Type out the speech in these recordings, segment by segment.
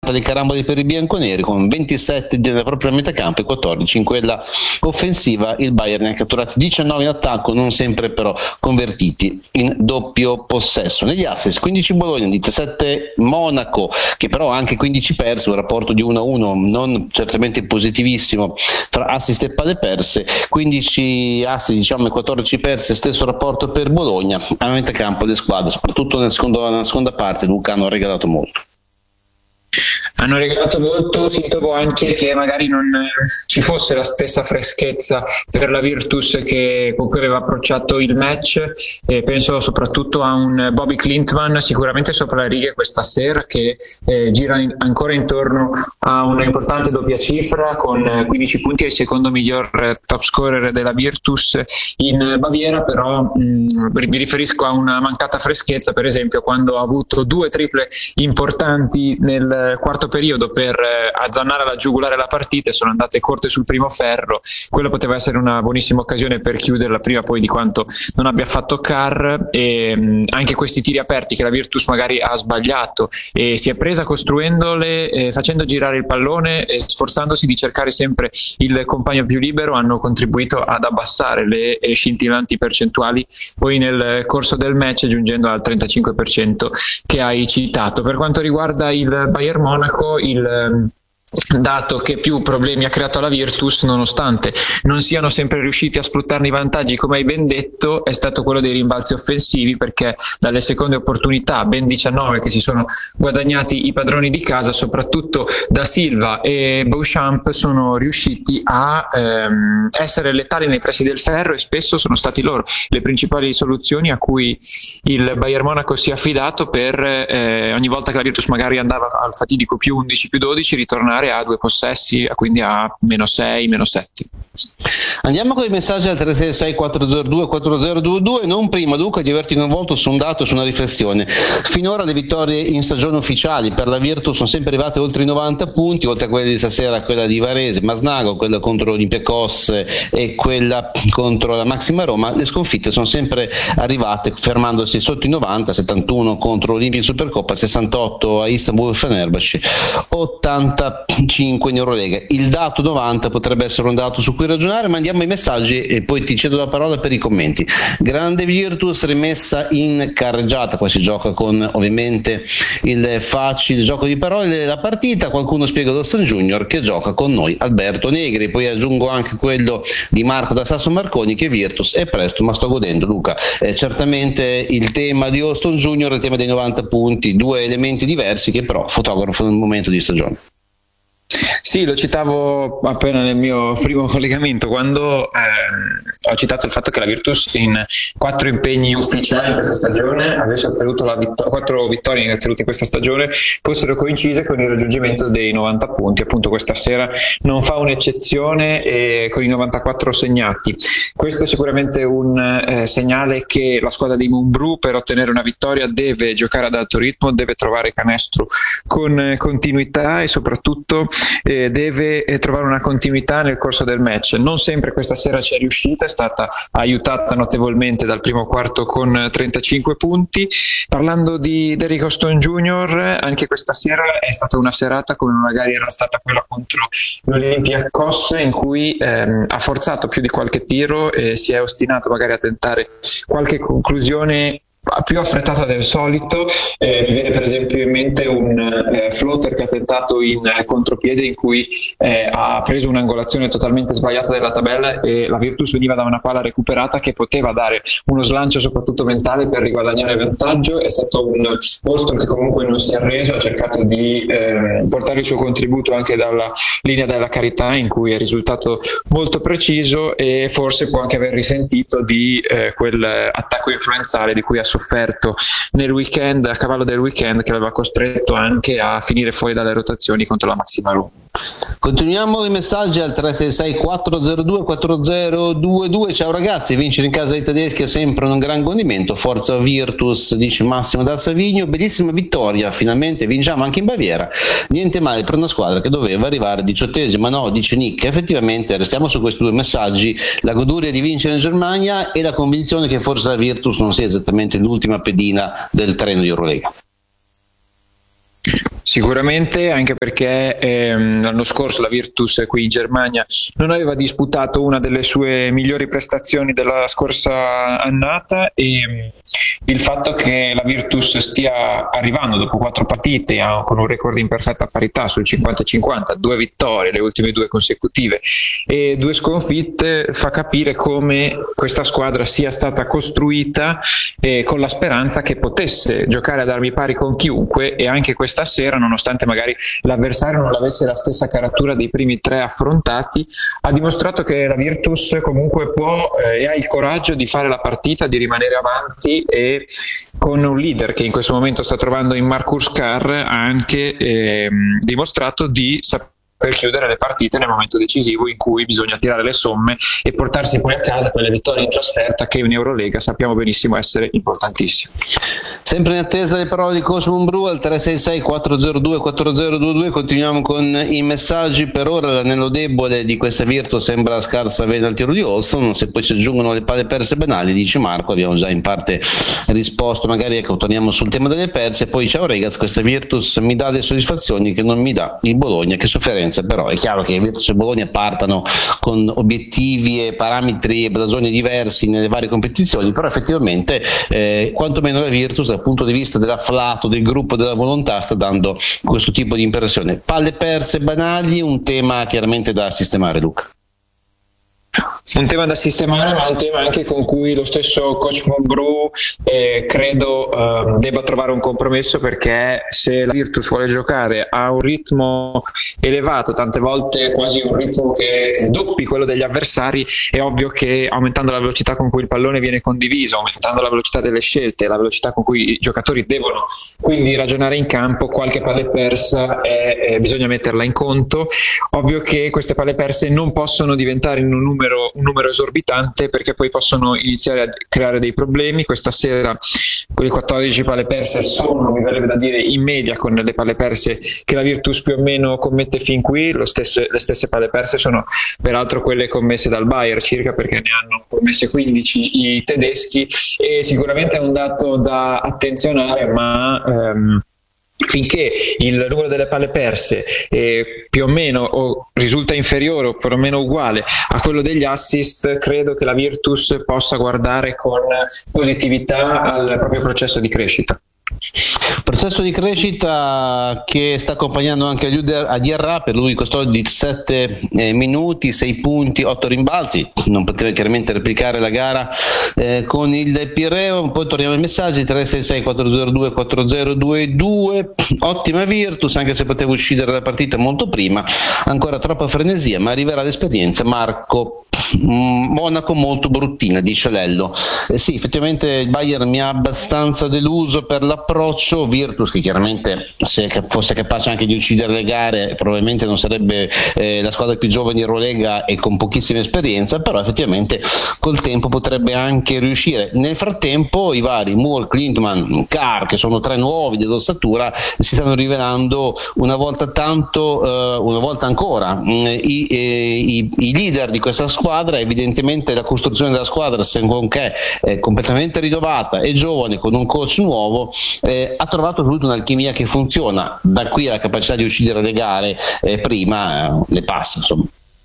40 dei caramboli per i bianconeri, con 27 nella propria metà campo e 14 in quella offensiva. Il Bayern ne ha catturati 19 in attacco, non sempre però convertiti in doppio possesso. Negli assist 15 Bologna, 17 Monaco, che però ha anche 15 persi, un rapporto di 1-1 non certamente positivissimo fra assist e palle perse. 15 assist diciamo e 14 perse, stesso rapporto per Bologna. A metà campo le squadre, soprattutto nella seconda parte, Luca, hanno regalato molto. Hanno regalato molto, si trovò anche che magari non ci fosse la stessa freschezza per la Virtus con cui aveva approcciato il match. Penso soprattutto a un Bobby Klintman sicuramente sopra le righe questa sera, che gira ancora intorno a una importante doppia cifra con 15 punti, è il secondo miglior top scorer della Virtus in Baviera. Però mi riferisco a una mancata freschezza, per esempio quando ha avuto 2 triple importanti nel quarto periodo per azzannare alla giugulare la partita, sono andate corte sul primo ferro. Quella poteva essere una buonissima occasione per chiuderla prima poi di quanto non abbia fatto Carr. E anche questi tiri aperti che la Virtus magari ha sbagliato e si è presa costruendole, facendo girare il pallone e sforzandosi di cercare sempre il compagno più libero, hanno contribuito ad abbassare le scintillanti percentuali poi nel corso del match, giungendo al 35% che hai citato. Per quanto riguarda il Bayern Monaco, il dato che più problemi ha creato alla Virtus, nonostante non siano sempre riusciti a sfruttarne i vantaggi come hai ben detto, è stato quello dei rimbalzi offensivi, perché dalle seconde opportunità, ben 19 che si sono guadagnati i padroni di casa, soprattutto da Silva e Beauchamp, sono riusciti a essere letali nei pressi del ferro, e spesso sono stati loro le principali soluzioni a cui il Bayern Monaco si è affidato per ogni volta che la Virtus magari andava al fatidico più 11 più 12 ritornare a 2 possessi, quindi a -6, -7. Andiamo con i messaggi al 366 402 4022. Non prima, Luca, di averti coinvolto su un dato, su una riflessione. Finora le vittorie in stagione ufficiali per la Virtus sono sempre arrivate oltre i 90 punti, oltre a quelle di stasera, quella di Varese, Masnago, quella contro Olympiacos e quella contro la Maxima Roma. Le sconfitte sono sempre arrivate fermandosi sotto i 90, 71 contro Olympic Supercoppa, 68 a Istanbul Fenerbahce, 85 in Eurolega. Il dato 90 potrebbe essere un dato su cui ragionare, ma andiamo ai messaggi e poi ti cedo la parola per i commenti. Grande Virtus rimessa in carreggiata, qua si gioca con ovviamente il facile gioco di parole la partita. Qualcuno spiega Austin Junior che gioca con noi Alberto Negri, poi aggiungo anche quello di Marco da Sasso Marconi, che Virtus è presto ma sto godendo. Luca, certamente il tema di Austin Junior, il tema dei 90 punti, 2 elementi diversi che però fotografano il momento di stagione. Sì, lo citavo appena nel mio primo collegamento, quando ho citato il fatto che la Virtus in 4 impegni ufficiali in questa stagione avesse ottenuto 4 vittorie ottenute in questa stagione fossero coincise con il raggiungimento dei 90 punti. Appunto questa sera non fa un'eccezione con i 94 segnati. Questo è sicuramente un segnale che la squadra di Mumbrú, per ottenere una vittoria, deve giocare ad alto ritmo, deve trovare canestro con continuità e soprattutto deve trovare una continuità nel corso del match. Non sempre questa sera ci è riuscita, è stata aiutata notevolmente dal primo quarto con 35 punti. Parlando di Derrick Austin Jr., anche questa sera è stata una serata come magari era stata quella contro l'Olympiacos, in cui ha forzato più di qualche tiro e si è ostinato magari a tentare qualche conclusione più affrettata del solito. Mi viene per esempio in mente un floater che ha tentato in contropiede, in cui ha preso un'angolazione totalmente sbagliata della tabella e la Virtus veniva da una palla recuperata che poteva dare uno slancio soprattutto mentale per riguadagnare vantaggio. È stato un Boston che comunque non si è arreso, ha cercato di portare il suo contributo anche dalla linea della carità, in cui è risultato molto preciso e forse può anche aver risentito di quell'attacco influenzale di cui ha sofferto nel weekend, a cavallo del weekend, che l'aveva costretto anche a finire fuori dalle rotazioni contro la Maxima Roma. Continuiamo i messaggi al 366 402 4022. Ciao ragazzi, vincere in casa dei tedeschi è sempre un gran godimento, forza Virtus, dice Massimo da Savigno. Bellissima vittoria, finalmente vinciamo anche in Baviera, niente male per una squadra che doveva arrivare 18esima. No, dice Nick. Effettivamente restiamo su questi 2 messaggi: la goduria di vincere in Germania e la convinzione che forse la Virtus non sia esattamente l'ultima pedina del treno di Eurolega. Sicuramente, anche perché l'anno scorso la Virtus qui in Germania non aveva disputato una delle sue migliori prestazioni della scorsa annata, e il fatto che la Virtus stia arrivando dopo 4 partite con un record in perfetta parità sul 50-50, 2 vittorie, le ultime 2 consecutive e 2 sconfitte, fa capire come questa squadra sia stata costruita con la speranza che potesse giocare ad armi pari con chiunque, e anche questa sera, nonostante magari l'avversario non avesse la stessa caratura dei primi 3 affrontati, ha dimostrato che la Virtus comunque può e ha il coraggio di fare la partita, di rimanere avanti, e con un leader che in questo momento sta trovando in Marcus Carr ha anche dimostrato di per chiudere le partite nel momento decisivo in cui bisogna tirare le somme e portarsi poi a casa quelle vittorie in trasferta che in Eurolega sappiamo benissimo essere importantissime. Sempre in attesa delle parole di Coach Mumbrú al 366-402-4022 continuiamo con i messaggi. Per ora l'anello debole di questa Virtus sembra la scarsa vena al tiro di Olson, se poi si aggiungono le palle perse banali, dice Marco, abbiamo già in parte risposto, magari ecco, torniamo sul tema delle perse. Poi ciao ragazzi, questa Virtus mi dà delle soddisfazioni che non mi dà il Bologna, che sofferenza. Però è chiaro che Virtus e Bologna partano con obiettivi e parametri e blasoni diversi nelle varie competizioni, però effettivamente quantomeno la Virtus dal punto di vista dell'afflato, del gruppo, della volontà sta dando questo tipo di impressione. Palle perse banali, un tema chiaramente da sistemare, Luca. Un tema da sistemare, ma un tema anche con cui lo stesso Coach Mumbrú credo debba trovare un compromesso, perché se la Virtus vuole giocare a un ritmo elevato, tante volte quasi un ritmo che doppi quello degli avversari, è ovvio che aumentando la velocità con cui il pallone viene condiviso, aumentando la velocità delle scelte, la velocità con cui i giocatori devono quindi ragionare in campo, qualche palle persa bisogna metterla in conto. Ovvio che queste palle perse non possono diventare in un numero esorbitante, perché poi possono iniziare a creare dei problemi. Questa sera quelle 14 palle perse sono, mi verrebbe da dire, in media con le palle perse che la Virtus più o meno commette fin qui. Le stesse palle perse sono peraltro quelle commesse dal Bayer circa, perché ne hanno commesse 15 i tedeschi, e sicuramente è un dato da attenzionare, ma finché il numero delle palle perse più o meno risulta inferiore o perlomeno uguale a quello degli assist, credo che la Virtus possa guardare con positività al proprio processo di crescita. Processo di crescita che sta accompagnando anche a Diarra, per lui costò 17 minuti, 6 punti, 8 rimbalzi, non poteva chiaramente replicare la gara con il Pireo. Poi torniamo ai messaggi, 366-402-4022, ottima Virtus anche se poteva uscire dalla partita molto prima, ancora troppa frenesia, ma arriverà l'esperienza. Marco, Monaco molto bruttina, dice Lello. Sì, effettivamente il Bayern mi ha abbastanza deluso per l'approccio. Virtus, che chiaramente se fosse capace anche di uccidere le gare probabilmente non sarebbe la squadra più giovane di Eurolega e con pochissima esperienza, però effettivamente col tempo potrebbe anche riuscire. Nel frattempo i vari Moore, Klintman, Carr, che sono 3 nuovi dell'ossatura, si stanno rivelando una volta ancora i leader di questa squadra. Evidentemente la costruzione della squadra, se nonché completamente rinnovata e giovane con un coach nuovo, ha trovato tutta un'alchimia che funziona. Da qui alla capacità di uccidere le gare prima le passa, insomma.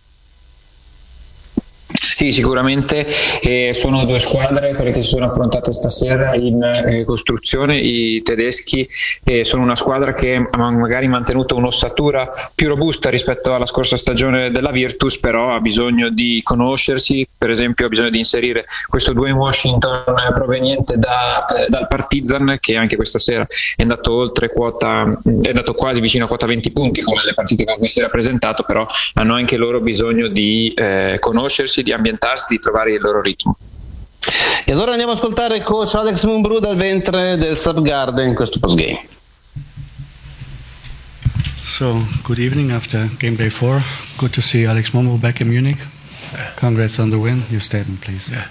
Sì, sicuramente sono 2 squadre quelle che si sono affrontate stasera in costruzione. I tedeschi sono una squadra che ha magari mantenuto un'ossatura più robusta rispetto alla scorsa stagione della Virtus, però ha bisogno di conoscersi. Per esempio ha bisogno di inserire questo Dwayne Washington proveniente dal Partizan, che anche questa sera è andato oltre quota, è andato quasi vicino a quota 20 punti come le partite con cui si era presentato, però hanno anche loro bisogno di conoscersi, di ambientarsi, di trovare il loro ritmo. E allora andiamo ad ascoltare il coach Alex Mumbrú dal ventre del Subgarden in questo postgame. So, good evening after game day 4. Good to see Alex Mumbrú back in Munich. Congrats on the win. Your statement, please. Yeah.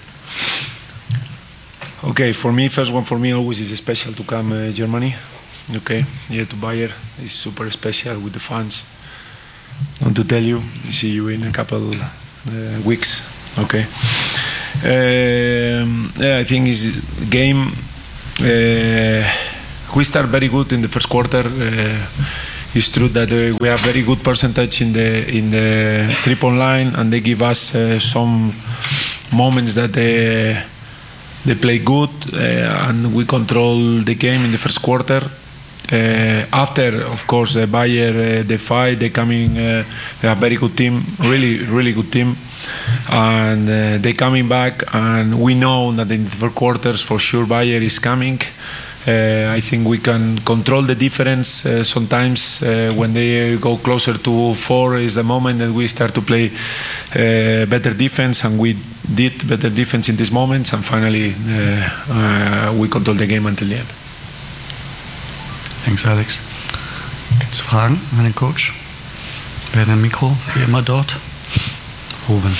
Okay, for me, first one for me always is special to come Germany. Okay, yeah, to Bayer is super special with the fans. Not to tell you, see you in a couple weeks. Okay. Yeah, I think it's game. we start very good in the first quarter. It's true that we have very good percentage in the 3-point line, and they give us some moments that they play good, and we control the game in the first quarter. After, of course, Bayern they fight. They coming. They have very good team, really good team, and they coming back. And we know that in the third quarters for sure Bayern is coming. I think we can control the difference. Sometimes when they go closer to 4 is the moment that we start to play better defense, and we did better defense in these moments, and finally we control the game until the end. Thanks, Alex. Gibt es Fragen an den Coach? Wer hat ein Mikro? Wie immer dort. Ruben.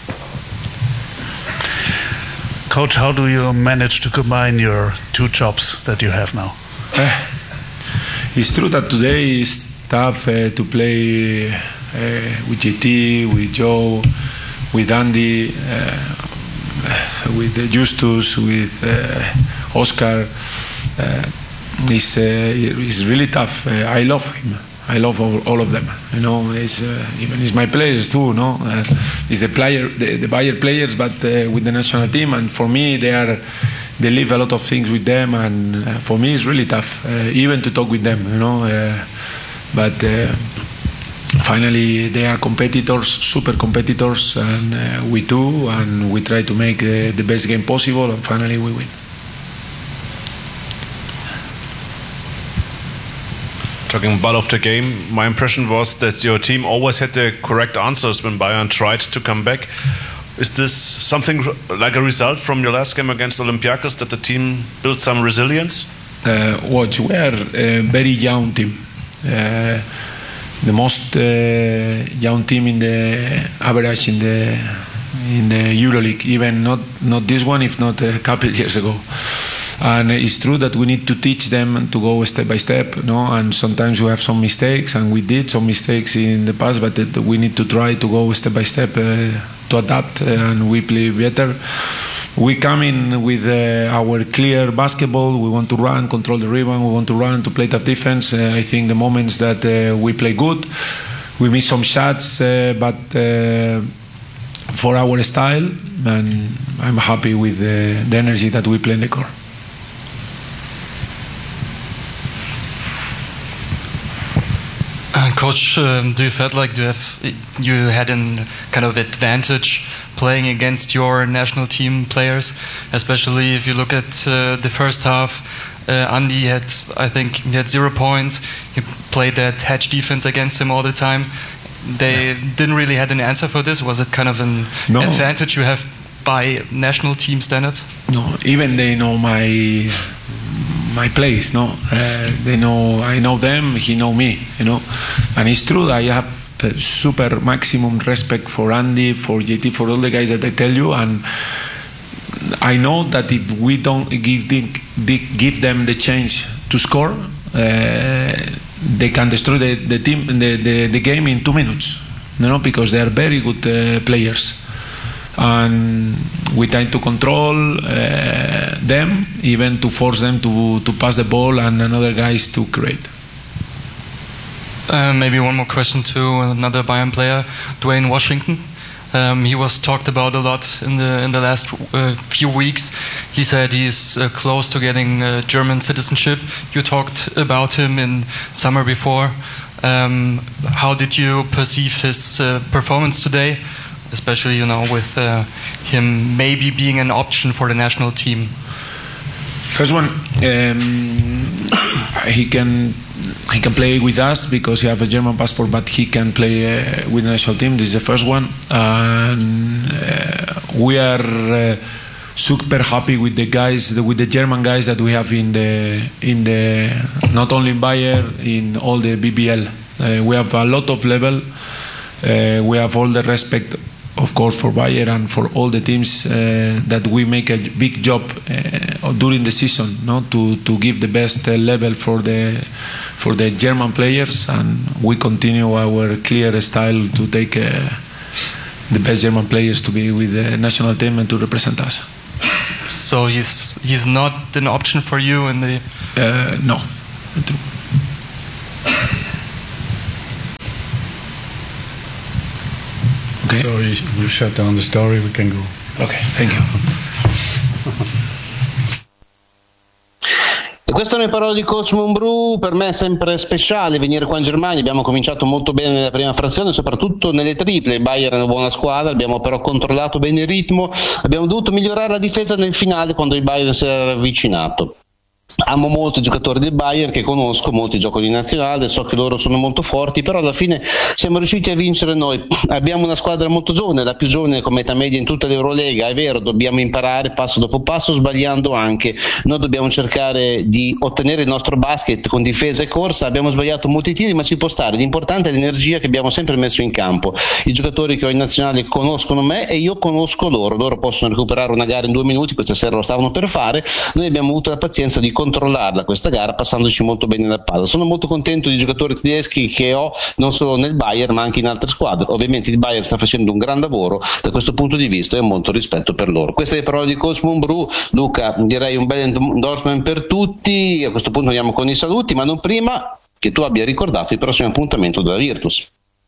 Coach, how do you manage to combine your two jobs that you have now? It's true that today is tough to play with JT, with Joe, with Andy, with Justus, with Oscar. It's really tough. I love him. I love all of them. You know, it's my players too. No, it's the Bayern players, but with the national team. And for me, they live a lot of things with them, and for me, it's really tough even to talk with them. You know, but finally, they are competitors, super competitors, and we do, and we try to make the best game possible, and finally, we win. Talking about of the game, my impression was that your team always had the correct answers when Bayern tried to come back. Is this something like a result from your last game against Olympiacos, that the team built some resilience? Watch, we are a very young team. The most young team in the average in the EuroLeague, even not this one, if not a couple years ago. And it's true that we need to teach them to go step by step, no? And sometimes we have some mistakes, and we did some mistakes in the past, but we need to try to go step by step to adapt, and we play better. We come in with our clear basketball. We want to run, control the rebound. We want to run, to play tough defense. I think the moments that we play good, we miss some shots, but for our style, and I'm happy with the energy that we play in the court. Coach, do you feel like you had a kind of advantage playing against your national team players, especially if you look at the first half? Andy had 0 points. You played that hedge defense against him all the time. They didn't really have an answer for this. Was it kind of an advantage you have by national team standards? No, even they know my place, no. They know, I know them, he know me, you know. And it's true that I have super maximum respect for Andy, for JT, for all the guys that I tell you, and I know that if we don't give them the chance to score, they can destroy the team, the game in 2 minutes, you know, because they are very good players. And we try to control them, even to force them to pass the ball and another guys to create. Maybe one more question to another Bayern player, Dwayne Washington. He was talked about a lot in the last few weeks. He said he's close to getting German citizenship. You talked about him in summer before. How did you perceive his performance today? Especially, you know, with him maybe being an option for the national team. First one, he can play with us because he has a German passport, but he can play with the national team. This is the first one, and we are super happy with the guys, with the German guys that we have in the not only in Bayern, in all the BBL. We have a lot of level. We have all the respect, of course, for Bayern and for all the teams that we make a big job during the season, no, to give the best level for the German players, and we continue our clear style to take the best German players to be with the national team and to represent us. so he's not an option for you in the. No. Okay. So you shut down the story, we can go. Okay, thank you. E queste sono le parole di coach Mumbrú. Per me è sempre speciale venire qua in Germania. Abbiamo cominciato molto bene nella prima frazione, soprattutto nelle triple. Il Bayern è una buona squadra, abbiamo però controllato bene il ritmo, abbiamo dovuto migliorare la difesa nel finale quando il Bayern si era avvicinato. Amo molto i giocatori del Bayern che conosco, molti giocano in nazionale, so che loro sono molto forti, però alla fine siamo riusciti a vincere noi. Abbiamo una squadra molto giovane, la più giovane con metà media in tutta l'Eurolega, è vero, dobbiamo imparare passo dopo passo, sbagliando anche. Noi dobbiamo cercare di ottenere il nostro basket con difesa e corsa. Abbiamo sbagliato molti tiri, ma ci può stare. L'importante è l'energia che abbiamo sempre messo in campo. I giocatori che ho in nazionale conoscono me e io conosco loro possono recuperare una gara in 2 minuti, questa sera lo stavano per fare. Noi abbiamo avuto la pazienza di controllarla questa gara passandoci molto bene la palla. Sono molto contento di giocatori tedeschi che ho non solo nel Bayern ma anche in altre squadre. Ovviamente il Bayern sta facendo un gran lavoro da questo punto di vista e ho molto rispetto per loro. Queste le parole di coach Mumbrú. Luca, direi un bel endorsement per tutti. A questo punto andiamo con i saluti, ma non prima che tu abbia ricordato il prossimo appuntamento della Virtus.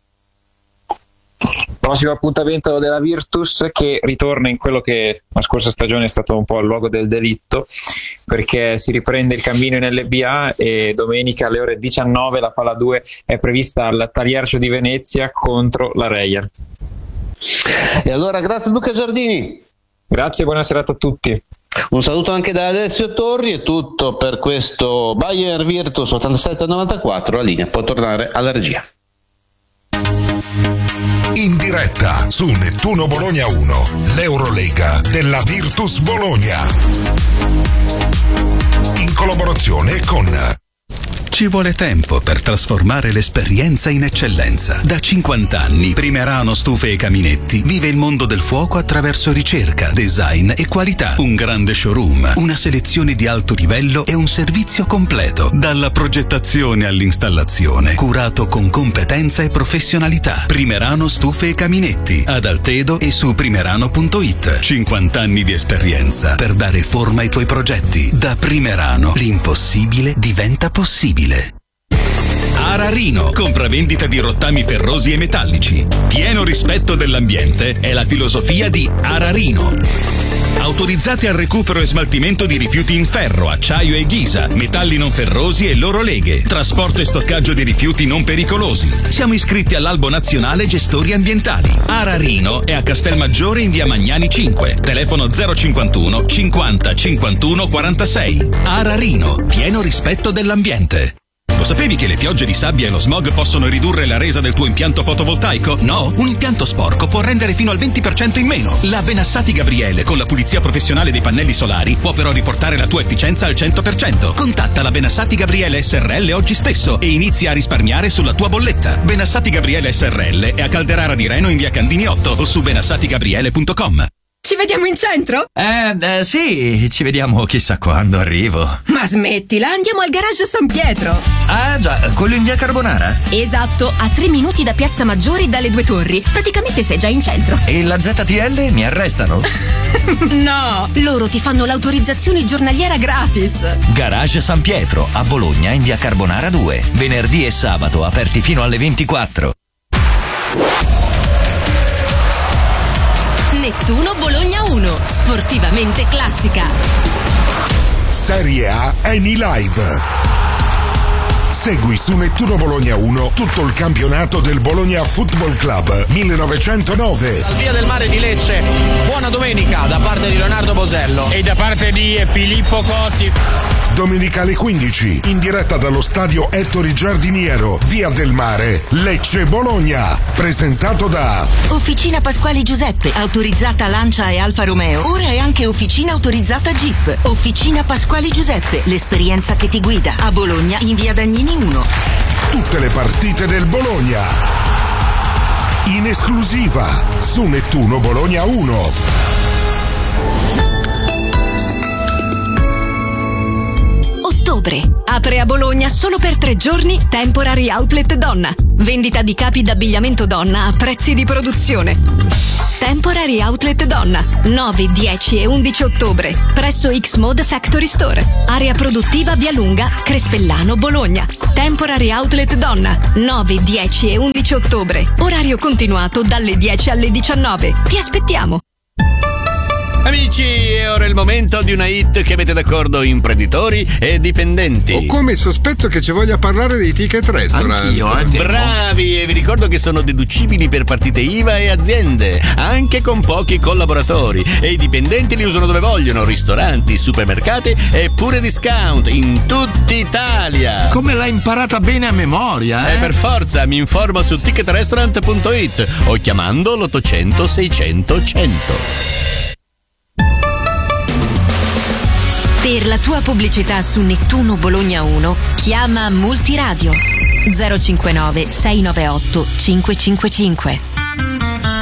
Prossimo appuntamento della Virtus che ritorna in quello che la scorsa stagione è stato un po' il luogo del delitto, perché si riprende il cammino in LBA e domenica alle ore 19 la palla 2 è prevista al Taliercio di Venezia contro la Reyer. E allora grazie Luca Giardini. Grazie, buona serata a tutti. Un saluto anche da Alessio Torri. È tutto per questo Bayern Virtus 87-94. La linea può tornare alla regia. In diretta su Nettuno Bologna 1, l'Eurolega della Virtus Bologna. In collaborazione con... Ci vuole tempo per trasformare l'esperienza in eccellenza. Da 50 anni, Primerano Stufe e Caminetti vive il mondo del fuoco attraverso ricerca, design e qualità. Un grande showroom, una selezione di alto livello e un servizio completo. Dalla progettazione all'installazione, curato con competenza e professionalità. Primerano Stufe e Caminetti, ad Altedo e su primerano.it. 50 anni di esperienza per dare forma ai tuoi progetti. Da Primerano, l'impossibile diventa possibile. Ararino, compravendita di rottami ferrosi e metallici. Pieno rispetto dell'ambiente è la filosofia di Ararino. Autorizzati al recupero e smaltimento di rifiuti in ferro, acciaio e ghisa, metalli non ferrosi e loro leghe, trasporto e stoccaggio di rifiuti non pericolosi. Siamo iscritti all'Albo Nazionale Gestori Ambientali. Ararino è a Castelmaggiore in via Magnani 5, telefono 051 50 51 46. Ararino, pieno rispetto dell'ambiente. Lo sapevi che le piogge di sabbia e lo smog possono ridurre la resa del tuo impianto fotovoltaico? No? Un impianto sporco può rendere fino al 20% in meno. La Benassati Gabriele, con la pulizia professionale dei pannelli solari, può però riportare la tua efficienza al 100%. Contatta la Benassati Gabriele SRL oggi stesso e inizia a risparmiare sulla tua bolletta. Benassati Gabriele SRL è a Calderara di Reno in via Candini 8 o su benassatigabriele.com. Ci vediamo in centro? Sì, ci vediamo chissà quando arrivo. Ma smettila, andiamo al garage San Pietro. Ah già, quello in via Carbonara? Esatto, a 3 minuti da Piazza Maggiore dalle 2 torri. Praticamente sei già in centro. E la ZTL mi arrestano? No, loro ti fanno l'autorizzazione giornaliera gratis. Garage San Pietro, a Bologna in via Carbonara 2. Venerdì e sabato, aperti fino alle 24. Nettuno Bologna 1, sportivamente classica. Serie A Eni Live. Segui su Nettuno Bologna 1 tutto il campionato del Bologna Football Club 1909. Dal Via del Mare di Lecce, buona domenica da parte di Leonardo Bosello e da parte di Filippo Cotti. Domenica alle 15, in diretta dallo stadio Ettore Giardiniero, Via del Mare, Lecce Bologna. Presentato da Officina Pasquali Giuseppe, autorizzata Lancia e Alfa Romeo. Ora è anche officina autorizzata Jeep. Officina Pasquali Giuseppe, l'esperienza che ti guida. A Bologna in via Dagnini 1. Tutte le partite del Bologna in esclusiva su Nettuno Bologna 1. Ottobre. Apre a Bologna solo per 3 giorni Temporary Outlet Donna. Vendita di capi d'abbigliamento donna a prezzi di produzione. Temporary Outlet Donna, 9, 10 e 11 ottobre, presso X-Mode Factory Store. Area produttiva Via Lunga, Crespellano, Bologna. Temporary Outlet Donna, 9, 10 e 11 ottobre. Orario continuato dalle 10 alle 19. Ti aspettiamo! Amici, è ora il momento di una hit che mette d'accordo imprenditori e dipendenti. Ho come il sospetto che ci voglia parlare dei ticket restaurant. Anch'io, bravi, e vi ricordo che sono deducibili per partite IVA e aziende, anche con pochi collaboratori. E i dipendenti li usano dove vogliono, ristoranti, supermercati e pure discount in tutta Italia. Come l'hai imparata bene a memoria, eh? Per forza, mi informo su ticketrestaurant.it o chiamando l'800 600 100. Per la tua pubblicità su Nettuno Bologna 1, chiama Multiradio 059 698 555.